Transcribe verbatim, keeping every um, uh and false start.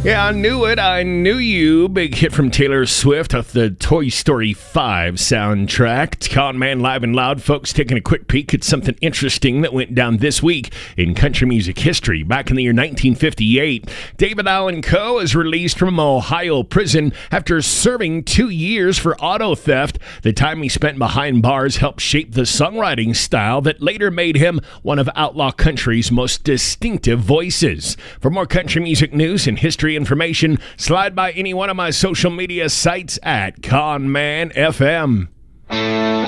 Yeah, I knew it. I knew you. Big hit from Taylor Swift off the Toy Story five soundtrack. Con Man live and loud, folks, taking a quick peek at something interesting that went down this week in country music history. Back in the year nineteen fifty-eight, David Allan Coe is released from Ohio prison after serving two years for auto theft. The time he spent behind bars helped shape the songwriting style that later made him one of outlaw country's most distinctive voices. For more country music news and history information, slide by any one of my social media sites at Con Man F M.